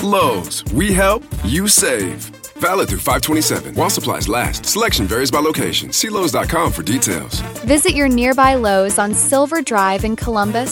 Lowe's, we help, you save. Valid through 5/27. While supplies last. Selection varies by location. See Lowe's.com for details. Visit your nearby Lowe's on Silver Drive in Columbus